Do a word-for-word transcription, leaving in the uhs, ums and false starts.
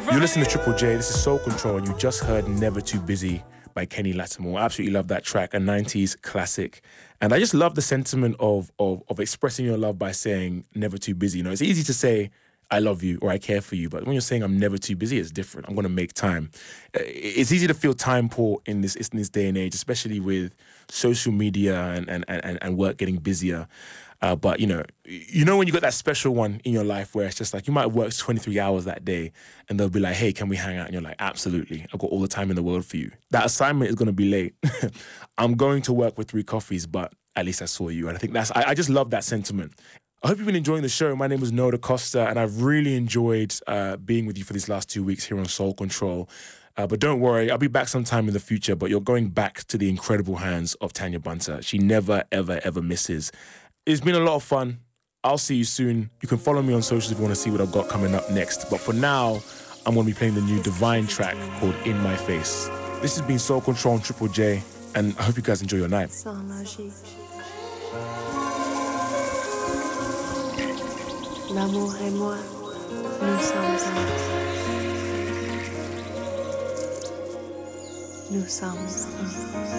You're listening to Triple J. This is Soul Control, and you just heard Never Too Busy by Kenny Lattimore. I absolutely love that track, a nineties classic. And I just love the sentiment of, of, of expressing your love by saying never too busy. You know, it's easy to say, I love you or I care for you, but when you're saying I'm never too busy, it's different. I'm going to make time. It's easy to feel time poor in this in this day and age, especially with social media and and, and, and work getting busier. Uh, but, you know, you know when you got that special one in your life where it's just like you might have worked twenty-three hours that day and they'll be like, hey, can we hang out? And you're like, absolutely. I've got all the time in the world for you. That assignment is going to be late. I'm going to work with three coffees, but at least I saw you. And I think that's, I, I just love that sentiment. I hope you've been enjoying the show. My name is Noah DaCosta, and I've really enjoyed uh, being with you for these last two weeks here on Soul Control. Uh, but don't worry, I'll be back sometime in the future, but you're going back to the incredible hands of Tanya Bunter. She never, ever, ever misses. It's been a lot of fun. I'll see you soon. You can follow me on socials if you want to see what I've got coming up next. But for now, I'm going to be playing the new Divine track called In My Face. This has been Soul Control on Triple J, and I hope you guys enjoy your night. L'amour et moi, nous sommes un. Nous sommes un.